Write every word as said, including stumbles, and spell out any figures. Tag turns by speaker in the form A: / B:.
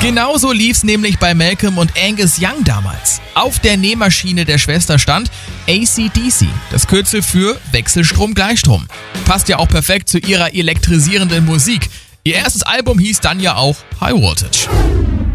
A: Genauso lief's nämlich bei Malcolm und Angus Young damals. Auf der Nähmaschine der Schwester stand A C D C, das Kürzel für Wechselstrom-Gleichstrom. Passt ja auch perfekt zu ihrer elektrisierenden Musik. Ihr erstes Album hieß dann ja auch High Voltage.